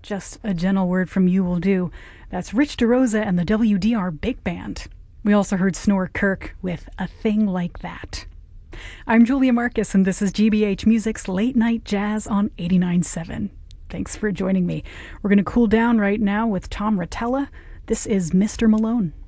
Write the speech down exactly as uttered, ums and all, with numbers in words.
Just a Gentle Word from You Will Do. That's Rich DeRosa and the W D R Big Band. We also heard Snore Kirk with A Thing Like That. I'm Julia Marcus, and this is G B H Music's Late Night Jazz on eighty-nine point seven. Thanks for joining me. We're going to cool down right now with Tom Rotella. This is Mister Malone.